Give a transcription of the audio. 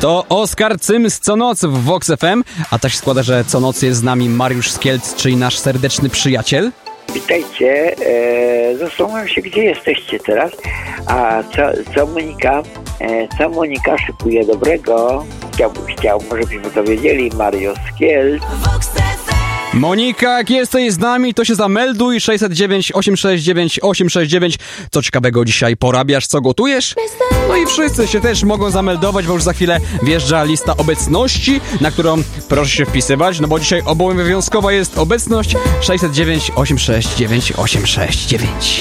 To Oskar Cyms co noc w Vox FM, a tak się składa, że co noc jest z nami Mariusz Skielc, czyli nasz serdeczny przyjaciel. Witajcie, zastanawiam się, gdzie jesteście teraz, a co Monika szykuje dobrego? Chciał, może byśmy to wiedzieli, Mariusz Skielc. Monika, jak jesteś z nami, to się zamelduj, 609 869 869. Co ciekawego dzisiaj porabiasz, co gotujesz? No i wszyscy się też mogą zameldować, bo już za chwilę wjeżdża lista obecności, na którą proszę się wpisywać, no bo dzisiaj obowiązkowa jest obecność 609 869 869.